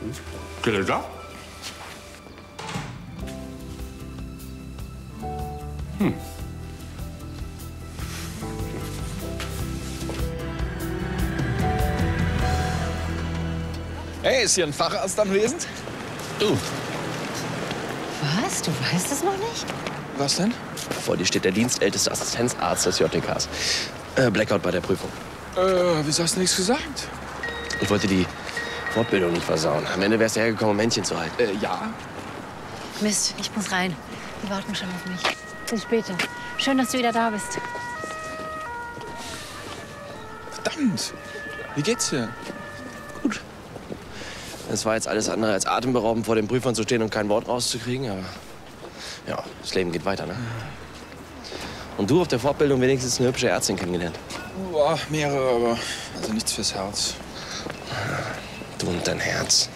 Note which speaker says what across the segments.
Speaker 1: Grilda?
Speaker 2: Hey, ist hier ein Facharzt anwesend?
Speaker 1: Du.
Speaker 3: Was? Du weißt es noch nicht?
Speaker 2: Was denn?
Speaker 4: Vor dir steht der dienstälteste Assistenzarzt des JTKs. Blackout bei der Prüfung.
Speaker 2: Wieso hast du nichts gesagt?
Speaker 4: Ich wollte die Fortbildung nicht versauen. Am Ende wärst du hergekommen, um Männchen zu halten.
Speaker 2: Ja.
Speaker 3: Mist, ich muss rein. Die warten schon auf mich. Bis später. Schön, dass du wieder da bist.
Speaker 2: Verdammt. Wie geht's dir?
Speaker 4: Gut. Es war jetzt alles andere als atemberaubend, vor den Prüfern zu stehen und kein Wort rauszukriegen. Aber ja, das Leben geht weiter, ne? Und du auf der Fortbildung wenigstens eine hübsche Ärztin kennengelernt.
Speaker 2: Boah, mehrere, aber also nichts fürs Herz.
Speaker 4: Du und dein Herz.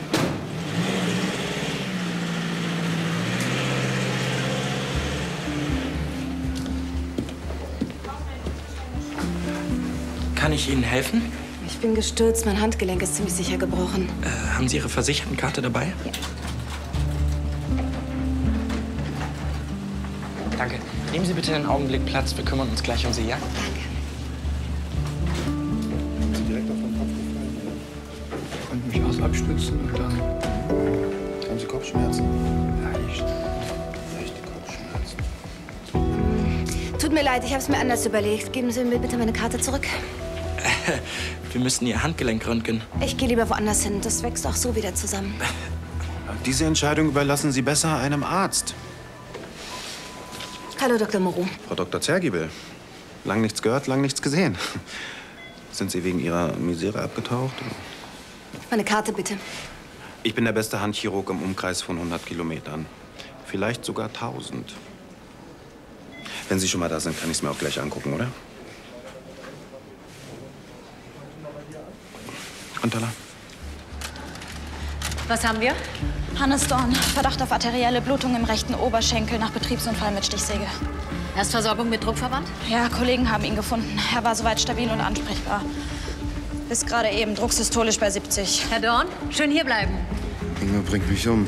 Speaker 5: Kann ich Ihnen helfen?
Speaker 6: Ich bin gestürzt, mein Handgelenk ist ziemlich sicher gebrochen.
Speaker 5: Haben Sie Ihre Versichertenkarte dabei?
Speaker 6: Ja.
Speaker 5: Danke. Nehmen Sie bitte einen Augenblick Platz. Wir kümmern uns gleich um Sie, ja?
Speaker 6: Danke.
Speaker 7: Sie direkt auf den Kopf gefallen. Ich konnte mich aus abstützen und dann haben Sie Kopfschmerzen. Leicht. Leichte Kopfschmerzen.
Speaker 6: Tut mir leid, ich habe es mir anders überlegt. Geben Sie mir bitte meine Karte zurück.
Speaker 5: Wir müssen Ihr Handgelenk röntgen.
Speaker 6: Ich gehe lieber woanders hin. Das wächst auch so wieder zusammen.
Speaker 7: Diese Entscheidung überlassen Sie besser einem Arzt.
Speaker 6: Hallo, Dr. Moreau.
Speaker 7: Frau Dr. Zergibel. Lang nichts gehört, lang nichts gesehen. Sind Sie wegen Ihrer Misere abgetaucht?
Speaker 6: Meine Karte bitte.
Speaker 7: Ich bin der beste Handchirurg im Umkreis von 100 Kilometern. Vielleicht sogar 1000. Wenn Sie schon mal da sind, kann ich es mir auch gleich angucken, oder? Unterla.
Speaker 3: Was haben wir?
Speaker 8: Hannes Dorn, Verdacht auf arterielle Blutung im rechten Oberschenkel nach Betriebsunfall mit Stichsäge.
Speaker 3: Erstversorgung mit Druckverband?
Speaker 8: Ja, Kollegen haben ihn gefunden. Er war soweit stabil und ansprechbar. Bis gerade eben drucksystolisch bei 70.
Speaker 3: Herr Dorn, schön hier bleiben.
Speaker 7: Inge bringt mich um.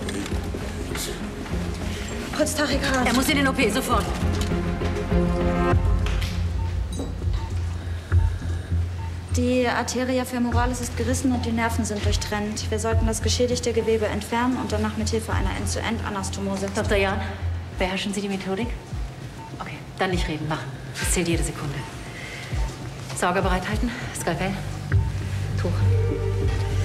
Speaker 8: Kurz Tachykard.
Speaker 3: Er muss in den OP, sofort.
Speaker 8: Die Arteria femoralis ist gerissen und die Nerven sind durchtrennt. Wir sollten das geschädigte Gewebe entfernen und danach mit Hilfe einer End-zu-End-Anastomose.
Speaker 3: Dr. Jahn, beherrschen Sie die Methodik? Okay, dann nicht reden, machen. Es zählt jede Sekunde. Sauger bereithalten, Skalpell, Tuch.